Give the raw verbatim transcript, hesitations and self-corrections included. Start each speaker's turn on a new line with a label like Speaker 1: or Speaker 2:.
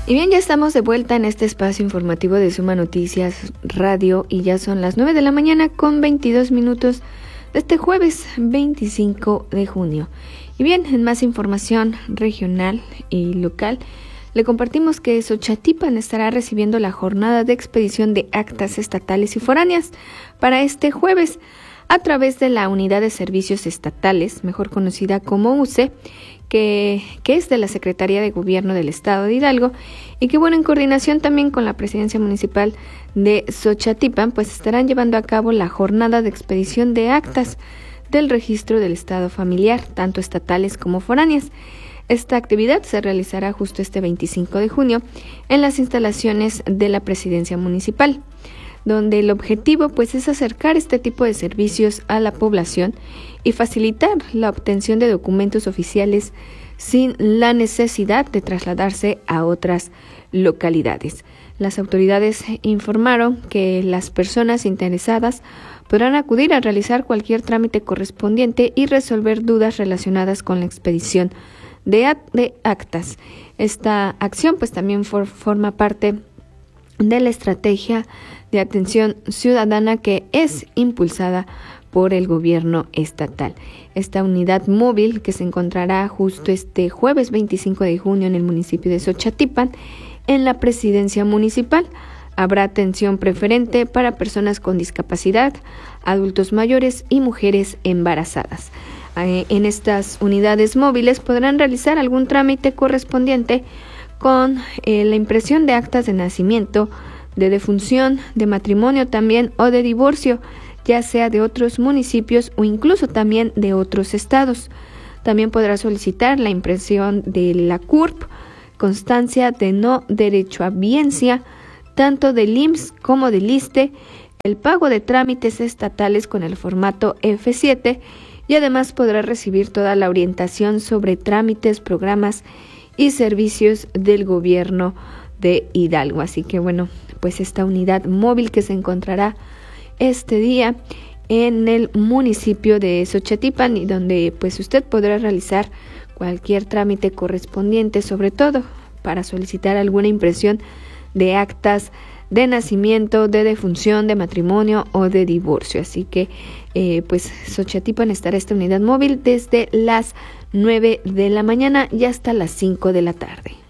Speaker 1: Y bien, ya estamos de vuelta en este espacio informativo de Suma Noticias Radio y ya son las nueve de la mañana con veintidós minutos de este jueves veinticinco de junio. Y bien, en más información regional y local, le compartimos que Xochatipan estará recibiendo la jornada de expedición de actas estatales y foráneas para este jueves a través de la Unidad de Servicios Estatales, mejor conocida como U C E, que, que es de la Secretaría de Gobierno del Estado de Hidalgo y que, bueno, en coordinación también con la Presidencia Municipal de Xochatipan, pues estarán llevando a cabo la jornada de expedición de actas del registro del Estado familiar, tanto estatales como foráneas. Esta actividad se realizará justo este veinticinco de junio en las instalaciones de la Presidencia Municipal, donde el objetivo pues es acercar este tipo de servicios a la población y facilitar la obtención de documentos oficiales sin la necesidad de trasladarse a otras localidades. Las autoridades informaron que las personas interesadas podrán acudir a realizar cualquier trámite correspondiente y resolver dudas relacionadas con la expedición de, act- de actas. Esta acción pues también for- forma parte de la estrategia de atención ciudadana que es impulsada por el gobierno estatal. Esta unidad móvil que se encontrará justo este jueves veinticinco de junio en el municipio de Xochatipan, en la presidencia municipal, habrá atención preferente para personas con discapacidad, adultos mayores y mujeres embarazadas. En estas unidades móviles podrán realizar algún trámite correspondiente con eh, la impresión de actas de nacimiento, de defunción, de matrimonio también o de divorcio, ya sea de otros municipios o incluso también de otros estados. También podrá solicitar la impresión de la C U R P, constancia de no derechohabiencia, tanto del I M S S como del I S S S T E, el pago de trámites estatales con el formato F siete y además podrá recibir toda la orientación sobre trámites, programas y servicios del gobierno de Hidalgo. Así que bueno, pues esta unidad móvil que se encontrará este día en el municipio de Xochatipan y donde pues usted podrá realizar cualquier trámite correspondiente, sobre todo para solicitar alguna impresión de actas de nacimiento, de defunción, de matrimonio o de divorcio. Así que eh, pues Xochatipan estará esta unidad móvil desde las nueve de la mañana y hasta las cinco de la tarde.